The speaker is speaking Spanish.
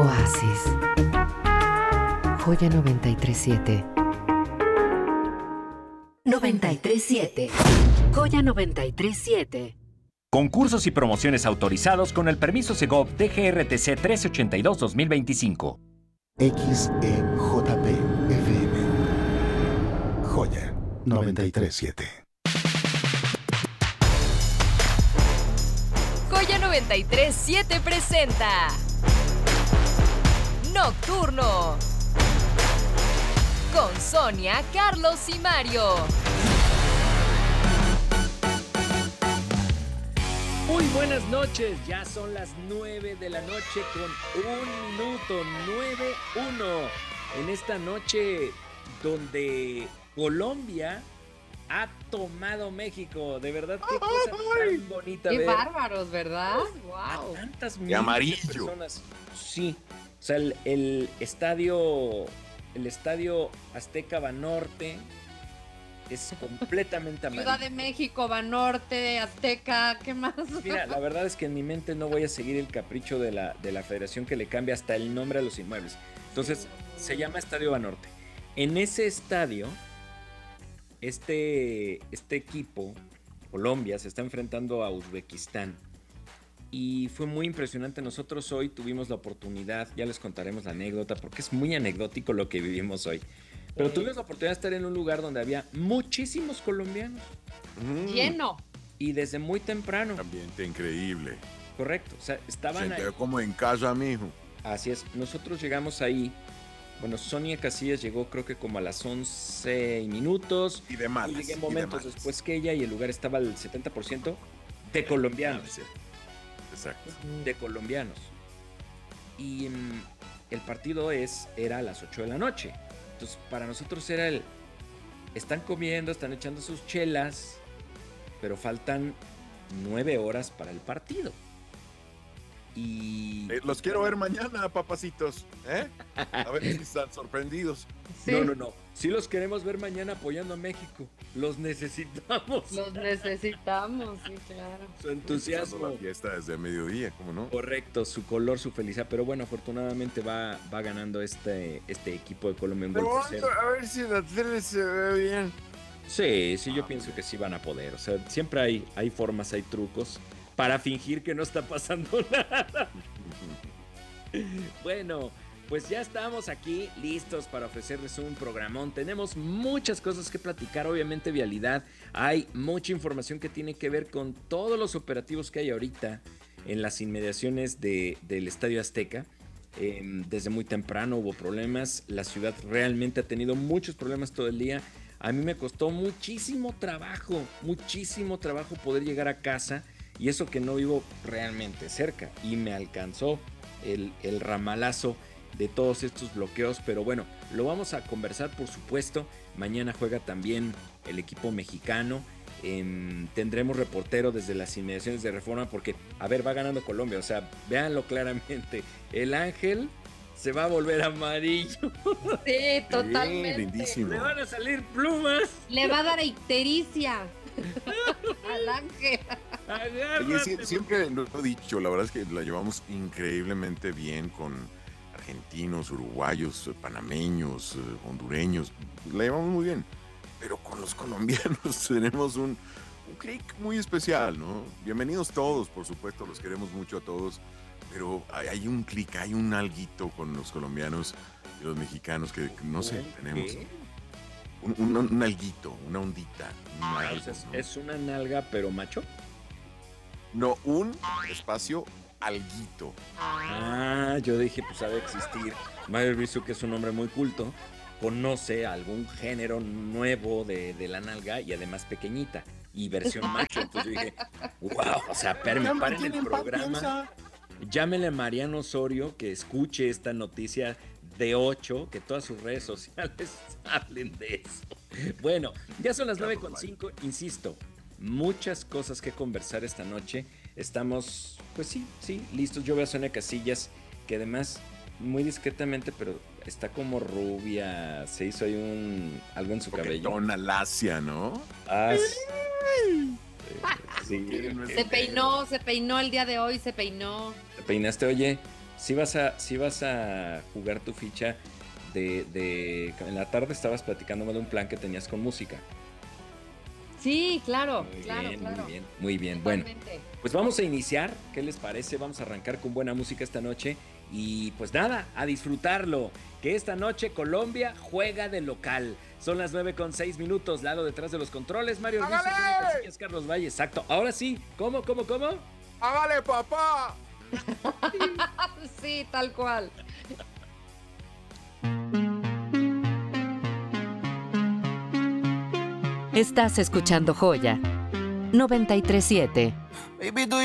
Oasis. Joya 937. 937. Joya 937. Concursos y promociones autorizados con el permiso Segov DGRTC 1382-2025. XEJP FM. Joya 937. Joya 937 presenta Nocturno con Sonia, Carlos y Mario. Muy buenas noches, ya son las 9 de la noche con 1 minuto, 9:1. En esta noche donde Colombia ha tomado México. De verdad, qué cosa tan bonita Qué ver. bárbaros, ¿verdad? A Wow. tantas Y miles amarillo. de personas. Sí, o sea, el estadio Azteca Banorte es completamente amarillo. Ciudad de México, Banorte, Azteca, ¿qué más? Mira, la verdad es que en mi mente no voy a seguir el capricho de la federación que le cambia hasta el nombre a los inmuebles. Entonces, se llama Estadio Banorte. En ese estadio, este equipo, Colombia, se está enfrentando a Uzbekistán. Y fue muy impresionante. Nosotros hoy tuvimos la oportunidad, ya les contaremos la anécdota, porque es muy anecdótico lo que vivimos hoy. Pero tuvimos la oportunidad de estar en un lugar donde había muchísimos colombianos. Lleno. Y desde muy temprano. Ambiente increíble. Correcto. O sea, estaban ahí. Siente como en casa, mijo. Así es. Nosotros llegamos ahí. Bueno, Sonia Casillas llegó creo que como a las 11 minutos. Y de malas. Yo llegué y de momentos malas. después que ella y el lugar estaba al 70% de colombianos. Sí. Exacto. De colombianos. Y el partido era a las 8 de la noche. Entonces, para nosotros era están comiendo, están echando sus chelas, pero faltan 9 horas para el partido. Y... Los quiero ver mañana, papacitos. A ver si están sorprendidos. Sí. No. Sí los queremos ver mañana apoyando a México. Los necesitamos. Los necesitamos, sí, claro. Su Empezando entusiasmo. la fiesta desde mediodía, ¿cómo no? Correcto, su color, su felicidad. Pero bueno, afortunadamente va ganando este equipo de Colombia un gol por cero. a ver si la tele se ve bien. Sí, yo pienso que sí van a poder. O sea, siempre hay formas, hay trucos para fingir que no está pasando nada. Bueno, pues ya estamos aquí listos para ofrecerles un programón. Tenemos muchas cosas que platicar, obviamente vialidad. Hay mucha información que tiene que ver con todos los operativos que hay ahorita en las inmediaciones del Estadio Azteca. Desde muy temprano hubo problemas. La ciudad realmente ha tenido muchos problemas todo el día. A mí me costó muchísimo trabajo poder llegar a casa. Y eso que no vivo realmente cerca. Y me alcanzó el ramalazo de todos estos bloqueos. Pero bueno, lo vamos a conversar por supuesto. Mañana juega también el equipo mexicano. Tendremos reportero desde las inmediaciones de Reforma. Porque, a ver, va ganando Colombia. O sea, véanlo claramente. El ángel se va a volver amarillo. Sí, totalmente. Lindísimo. Le van a salir plumas. Le va a dar ictericia al ángel. Oye, Agárrate. siempre lo he dicho, la verdad es que la llevamos increíblemente bien con argentinos, uruguayos, panameños, hondureños, la llevamos muy bien, pero con los colombianos tenemos un clic muy especial, ¿no? Bienvenidos todos, por supuesto, los queremos mucho a todos, pero hay un clic, hay un alguito con los colombianos y los mexicanos que no sé, tenemos ¿Qué? un alguito, una ondita, un algo, O sea, ¿no? es una nalga pero macho. No, un espacio alguito. Ah, yo dije, pues ha de existir. Mario Rizzo, que es un hombre muy culto, conoce algún género nuevo de la nalga y además pequeñita y versión macho. Entonces yo dije, wow, o sea, paren el programa. Llámele a Mariano Osorio que escuche esta noticia de 8, que todas sus redes sociales hablen de eso. Bueno, ya son las 9:05, insisto. Muchas cosas que conversar esta noche. Estamos, pues sí, listos. Yo veo a Sonia Casillas, que además, muy discretamente, pero está como rubia. Se hizo ahí algo en su cabello. Una lacia, ¿no? Ah, sí. Se peinó el día de hoy, se peinó. ¿Te peinaste, oye? si vas a jugar tu ficha en la tarde estabas platicándome de un plan que tenías con música. Sí, claro, Muy claro, bien, claro. muy bien. Bueno, Totalmente. pues vamos a iniciar. ¿Qué les parece? Vamos a arrancar con buena música esta noche. Y pues nada, a disfrutarlo. Que esta noche Colombia juega de local. Son las 9:06. Lalo detrás de los controles. Mario Ruiz, es Carlos Valle. Exacto. Ahora sí. ¿Cómo? ¡Hágale, papá! Sí, tal cual. Estás escuchando Joya 93.7. Baby, do